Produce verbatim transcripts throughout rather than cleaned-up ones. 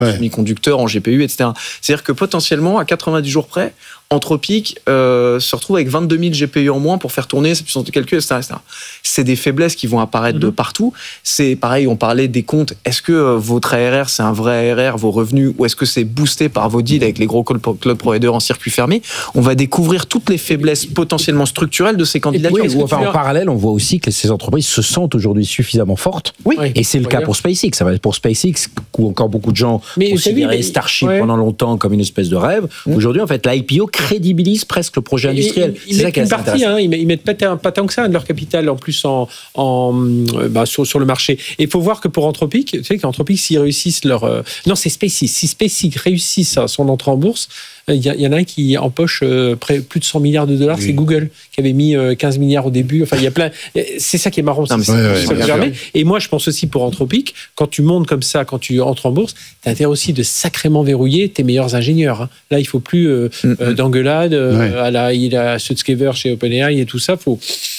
ouais. semi-conducteurs, en G P U, et cetera. C'est-à-dire que potentiellement, à quatre-vingt-dix jours près, Anthropic euh, se retrouve avec vingt-deux mille G P U en moins pour faire tourner sa puissance de calcul, et cetera, et cetera. C'est des faiblesses qui vont apparaître mmh. de partout. C'est pareil, on parlait des comptes. Est-ce que euh, votre A R R, c'est un vrai A R R, vos revenus, ou est-ce que c'est boosté par vos deals avec les gros cloud providers en circuit fermé? On va découvrir toutes les faiblesses potentiellement structurelles de ces candidatures. Oui, ou enfin, en parallèle, on voit aussi que ces entreprises se sentent aujourd'hui suffisamment fortes. Oui. Et c'est le cas pour SpaceX. Ça va être pour SpaceX, où encore beaucoup de gens mais considéraient mais, Starship ouais. pendant longtemps comme une espèce de rêve. Mmh. Aujourd'hui, en fait, l'I P O crédibilise presque le projet industriel. Ils, ils mettent une partie, hein, ils mettent pas, pas tant que ça de leur capital en plus en, en bah, sur, sur le marché. Et il faut voir que pour Anthropic, tu sais qu'Anthropic, s'ils réussissent leur euh, non, c'est SpaceX. Si SpaceX réussissent son entrée en bourse, il y, y en a un qui empoche euh, près, plus de cent milliards de dollars, oui. c'est Google, qui avait mis euh, quinze milliards au début. Enfin, il y a plein. C'est ça qui est marrant. Non, mais c'est, ouais, ça ouais, ouais. Et moi, je pense aussi pour Anthropic, quand tu montes comme ça, quand tu entres en bourse, tu as intérêt aussi de sacrément verrouiller tes meilleurs ingénieurs. Hein. Là, il ne faut plus euh, mm-hmm. euh, d'engueulade euh, ouais. à la, il a Sutskever chez OpenAI et tout ça. Faut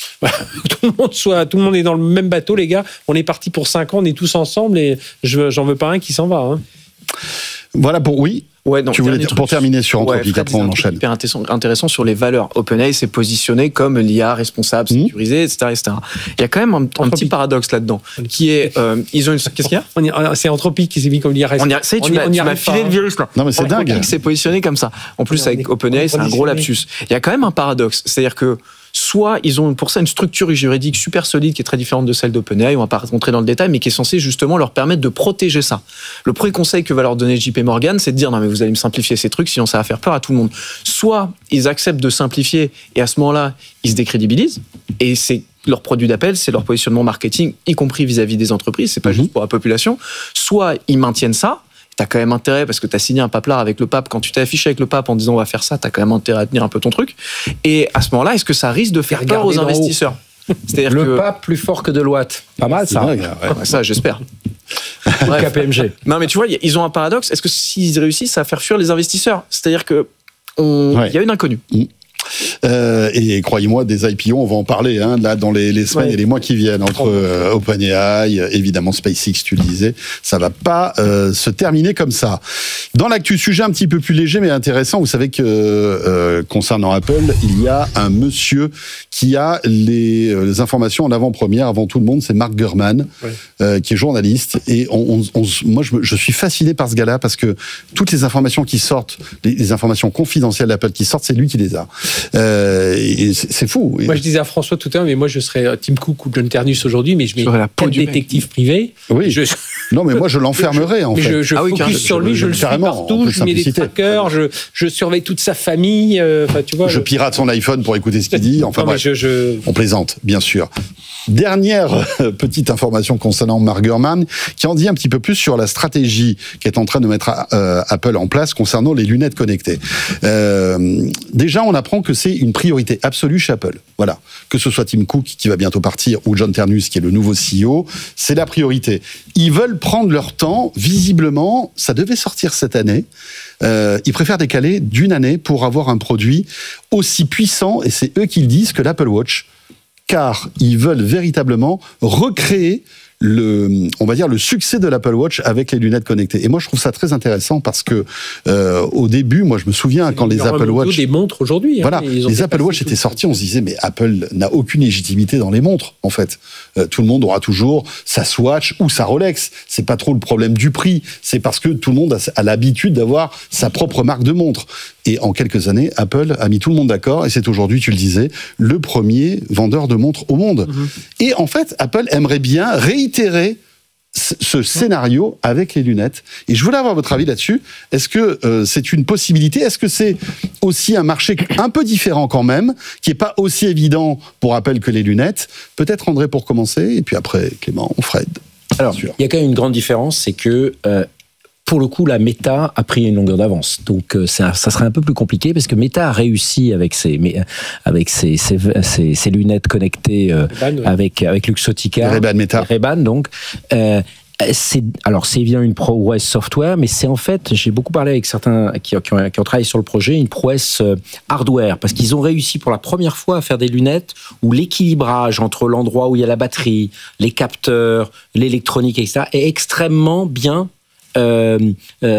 tout le monde soit, tout le monde est dans le même bateau, les gars. On est parti pour cinq ans, on est tous ensemble et je, j'en veux pas un qui s'en va. Hein. Voilà pour oui. Ouais, non, tu voulais dire, pour terminer sur Anthropic, ouais, après on enchaîne. Hyper intéressant, intéressant sur les valeurs. OpenAI s'est positionné comme l'I A responsable, mmh. sécurisée, et cetera, et cetera. Il y a quand même un, un petit paradoxe là-dedans, qui est, euh, ils ont une, qu'est-ce qu'il y a? C'est Anthropic qui s'est mis comme l'I A responsable. On y a, ça y est, tu m'as, tu m'as filé le virus là. Non mais c'est Anthropic dingue. Anthropic s'est positionné comme ça. En plus, avec OpenAI, c'est un gros lapsus. Il y a quand même un paradoxe, c'est-à-dire que soit ils ont pour ça une structure juridique super solide qui est très différente de celle d'OpenAI, on va pas rentrer dans le détail, mais qui est censée justement leur permettre de protéger ça. Le premier conseil que va leur donner J P Morgan, c'est de dire non mais vous allez me simplifier ces trucs, sinon ça va faire peur à tout le monde. Soit ils acceptent de simplifier et à ce moment-là, ils se décrédibilisent et c'est leur produit d'appel, c'est leur positionnement marketing, y compris vis-à-vis des entreprises, c'est pas mmh. juste pour la population. Soit ils maintiennent ça. T'as quand même intérêt, parce que t'as signé un paplard avec le pape, quand tu t'es affiché avec le pape en disant on va faire ça, t'as quand même intérêt à tenir un peu ton truc. Et à ce moment-là, est-ce que ça risque de faire Regardez peur aux investisseurs? C'est-à-dire le que... pape plus fort que Deloitte. Pas mal ça. Vrai, ouais. Ça, j'espère. K P M G. Non mais tu vois, ils ont un paradoxe. Est-ce que s'ils réussissent à faire fuir les investisseurs? C'est-à-dire que on... ouais. y a une inconnue. Mmh. Euh, et croyez-moi, des I P O, on va en parler hein, là dans les, les semaines ouais. et les mois qui viennent entre euh, OpenAI, évidemment SpaceX, tu le disais, ça va pas euh, se terminer comme ça. Dans l'actu sujet un petit peu plus léger mais intéressant, vous savez que euh, concernant Apple, il y a un monsieur qui a les, les informations en avant-première avant tout le monde, c'est Mark Gurman, ouais. euh, qui est journaliste et on, on, on, moi je, je suis fasciné par ce gars-là parce que toutes les informations qui sortent, les, les informations confidentielles d'Apple qui sortent, c'est lui qui les a. Euh, et c'est, c'est fou. Moi, je disais à François tout à l'heure, mais moi, je serais Tim Cook ou John Ternus aujourd'hui, mais je mets quatre détectives privés. Oui. Je... Non, mais moi, je l'enfermerais, en mais fait. Je, je ah oui, focus sur lui, je, je le suis partout, je mets des trackers, je, je surveille toute sa famille. Euh, tu vois, je le... pirate son iPhone pour écouter ce qu'il dit. Enfin, non, bref, je, je... on plaisante, bien sûr. Dernière petite information concernant Mark Gurman, qui en dit un petit peu plus sur la stratégie qu'est en train de mettre euh, Apple en place concernant les lunettes connectées. Euh, déjà, on apprend que c'est une priorité absolue chez Apple. Voilà. Que ce soit Tim Cook, qui va bientôt partir, ou John Ternus, qui est le nouveau C E O, c'est la priorité. Ils veulent prendre leur temps. Visiblement, ça devait sortir cette année. Euh, ils préfèrent décaler d'une année pour avoir un produit aussi puissant, et c'est eux qui le disent, que l'Apple Watch, car ils veulent véritablement recréer le, on va dire le succès de l'Apple Watch avec les lunettes connectées. Et moi, je trouve ça très intéressant parce que euh, au début, moi, je me souviens c'est quand les Apple Watch, des montres aujourd'hui. Voilà, hein, les Apple Watch étaient sortis, on se disait mais Apple n'a aucune légitimité dans les montres. En fait, euh, tout le monde aura toujours sa Swatch ou sa Rolex. C'est pas trop le problème du prix. C'est parce que tout le monde a, a l'habitude d'avoir sa propre marque de montre. Et en quelques années, Apple a mis tout le monde d'accord et c'est aujourd'hui, tu le disais, le premier vendeur de montres au monde. Mmh. Et en fait, Apple aimerait bien réitérer ce scénario avec les lunettes. Et je voulais avoir votre avis là-dessus. Est-ce que euh, c'est une possibilité? Est-ce que c'est aussi un marché un peu différent quand même, qui n'est pas aussi évident pour Apple que les lunettes? Peut-être André pour commencer, et puis après Clément ou Fred. Alors, il y a quand même une grande différence, c'est que euh, pour le coup, la Meta a pris une longueur d'avance. Donc, euh, ça, ça serait un peu plus compliqué parce que Meta a réussi avec ses, avec ses, ses, ses, ses lunettes connectées euh, Ray-Ban, ouais. avec, avec Luxottica. Ray-Ban Meta. Ray-Ban, donc. Euh, c'est, alors, c'est bien une prouesse software, mais c'est en fait, j'ai beaucoup parlé avec certains qui, qui, ont, qui ont travaillé sur le projet, une prouesse hardware, parce qu'ils ont réussi pour la première fois à faire des lunettes où l'équilibrage entre l'endroit où il y a la batterie, les capteurs, l'électronique, et cetera, est extrêmement bien Euh, euh,